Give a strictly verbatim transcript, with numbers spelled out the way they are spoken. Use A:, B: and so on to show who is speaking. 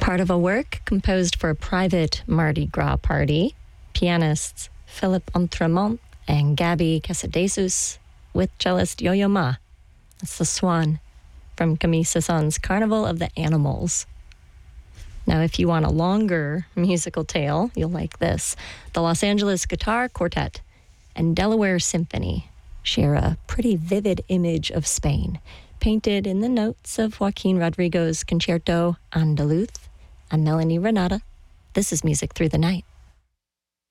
A: Part of a work composed for a private Mardi Gras party, pianists Philippe Entremont and Gabby Casadesus with cellist Yo-Yo Ma. It's the Swan from Camille Saint-Saëns's Carnival of the Animals. Now, if you want a longer musical tale, you'll like this. The Los Angeles Guitar Quartet and Delaware Symphony share a pretty vivid image of Spain, painted in the notes of Joaquin Rodrigo's Concerto Andaluz and Melanie Renata. This is Music Through the Night.